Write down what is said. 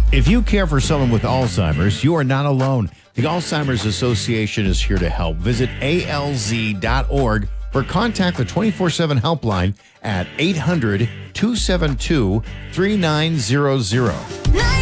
If you care for someone with Alzheimer's, you are not alone. The Alzheimer's Association is here to help. Visit alz.org or contact the 24/7 helpline at 800-272-3900.